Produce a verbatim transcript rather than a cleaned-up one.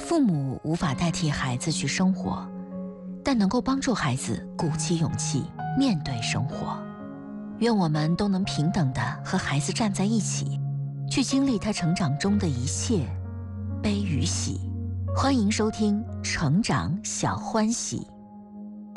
父母无法代替孩子去生活，但能够帮助孩子鼓起勇气面对生活。愿我们都能平等地和孩子站在一起，去经历他成长中的一切悲与喜。欢迎收听《成长小欢喜》。